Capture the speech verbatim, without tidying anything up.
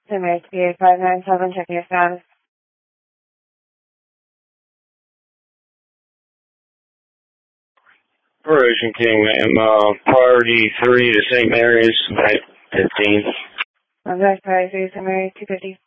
St. Mary's P A five nine seven, checking your status. Operation King, ma'am. Uh, priority three to Saint Mary's at fifteen. I'm back, priority three to Saint Mary's, two fifty.